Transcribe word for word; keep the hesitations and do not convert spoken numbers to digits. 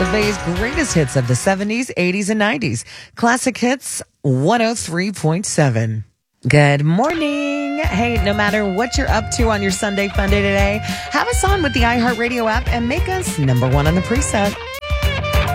The Bay's greatest hits of the seventies, eighties, and nineties. Classic Hits one oh three point seven. Good morning. Hey, no matter what you're up to on your Sunday fun day today, have us on with the iHeartRadio app and make us number one on the preset.